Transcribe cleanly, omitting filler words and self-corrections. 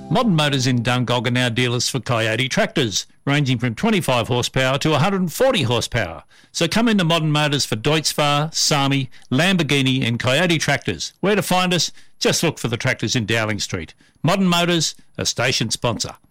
Modern Motors in Dungog are now dealers for Coyote tractors, ranging from 25 horsepower to 140 horsepower. So come into Modern Motors for Deutz-Fahr, Sami, Lamborghini and Coyote tractors. Where to find us? Just look for the tractors in Dowling Street. Modern Motors, a station sponsor.